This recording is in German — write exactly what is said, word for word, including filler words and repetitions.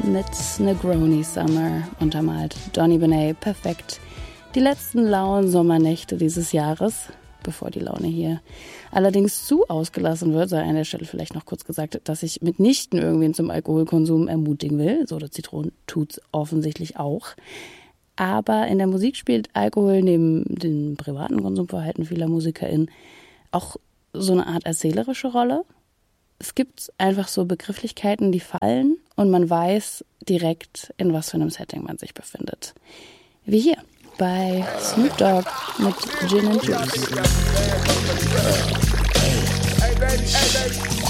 mit Negroni Summer untermalt. Donny Benet, perfekt. Die letzten lauen Sommernächte dieses Jahres, bevor die Laune hier allerdings zu ausgelassen wird, sei an der Stelle vielleicht noch kurz gesagt, dass ich mitnichten irgendwen zum Alkoholkonsum ermutigen will. Soda Zitronen tut's offensichtlich auch. Aber in der Musik spielt Alkohol neben dem privaten Konsumverhalten vieler MusikerInnen auch so eine Art erzählerische Rolle. Es gibt einfach so Begrifflichkeiten, die fallen und man weiß direkt, in was für einem Setting man sich befindet. Wie hier bei Snoop Dogg mit Gin and Juice.